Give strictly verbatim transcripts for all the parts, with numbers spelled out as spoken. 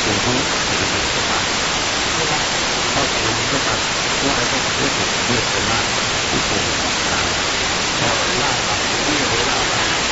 政府就是说嘛，对吧？好像说嘛，我来讲这是一个什么一个啊，哦，那啊，你也回来了。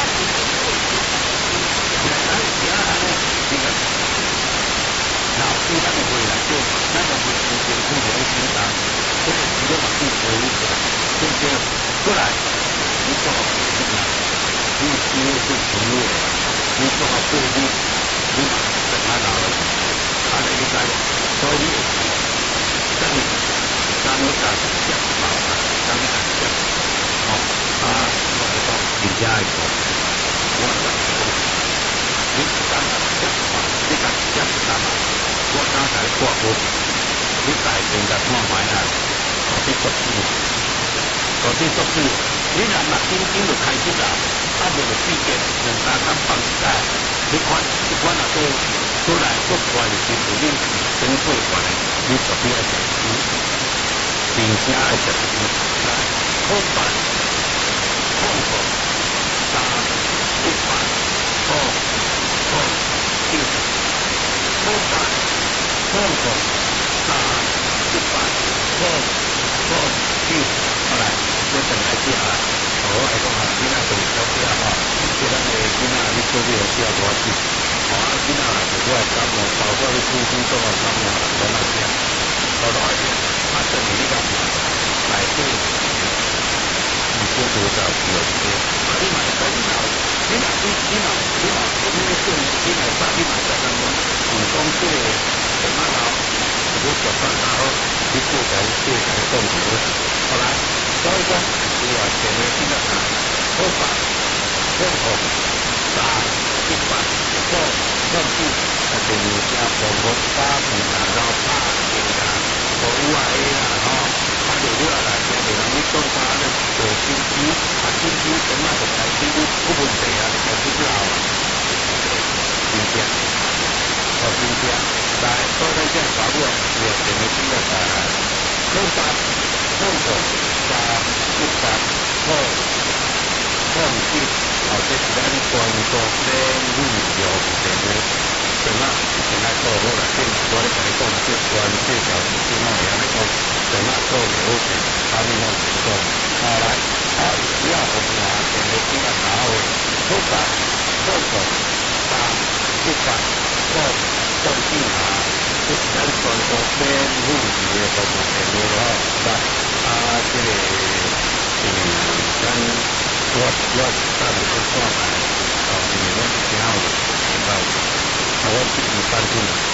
原来原来呢，这个老师他们回来就那个是是是是有欣赏，所以一个往地球一个，对不对？过来，你做好什么？你你是朋友，你做好对你，你怎么老了？他那个在，所以这里咱们讲讲嘛，咱们讲讲，哦，啊，我来讲人家一个，我讲说，你讲讲嘛，你讲讲啥嘛？我刚才说过，你改变的看法啊，我去做事，我去做事，你若目睛睛就开始啦，啊无就闭眼，两三工放假，你看你看若做做来做怪的时候，你真做怪的，你特别要小心，并且要小心，来空白，空空，三一百，五五九，空白。空空三一百空空九，好来，我等来接下来，我来讲下，今仔就小姐哈，即咱个今仔你做这个需要多少钱？好啊，今仔就我来感冒，包括你身体做个感冒，我那些，好多少钱？啊，等你干嘛？来对，你做多少需要钱？啊，你买多少？你买你你买你买，你买做你买啥？你买啥干嘛？你讲这个。什么好？如果做饭好，你做成做成更好。好来，所以讲，你话前面几个啊，好法，好好，三一百，五五九，啊，第二只防护八平啊，然后八平啊，无有啊个啦吼，啊，就有啊啦，现在人你讲啥咧？做手机，啊，手机什么就开始有有问题啊，开始老啊，真正，好真正。来，多在这法律我前面听得下来，空八空九三一八空空七，好，这是咱全国的旅游节目，什么？现在做好了，现我咧跟你讲，这全世界是怎么样来讲，什么做了解，他们要怎么做？好来，好，只要我们啊前面听得好，空八空九三一八空。更进啊，这是咱全国免入籍的服务节目吼，是吧？啊，这个嗯，咱我我咱们去看看，哦，因为我是挺好的，挺好的，啊，我自己担心。